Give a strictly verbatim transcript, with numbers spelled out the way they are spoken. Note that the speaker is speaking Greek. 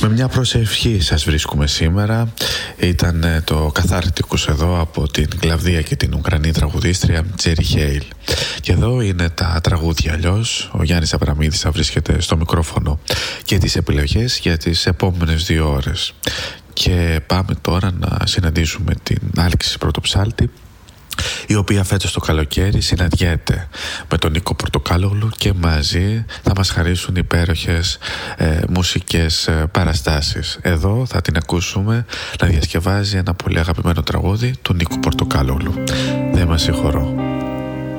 Με μια προσευχή σας βρίσκουμε σήμερα. Ήταν το Καθάρτικους εδώ από την Κλαβδία και την Ουκρανή τραγουδίστρια Τζέρι Χέιλ. Και εδώ είναι τα τραγούδια αλλιώς. Ο Γιάννης Αβραμίδης θα βρίσκεται στο μικρόφωνο και τις επιλογές για τις επόμενες δύο ώρες. Και πάμε τώρα να συναντήσουμε την Άλκηση Πρωτοψάλτη, η οποία φέτος το καλοκαίρι συναντιέται με τον Νίκο Πορτοκάλογλου και μαζί θα μας χαρίσουν υπέροχες ε, μουσικές ε, παραστάσεις. Εδώ θα την ακούσουμε να διασκευάζει ένα πολύ αγαπημένο τραγούδι του Νίκου Πορτοκάλογλου. Δεν μας συγχωρώ.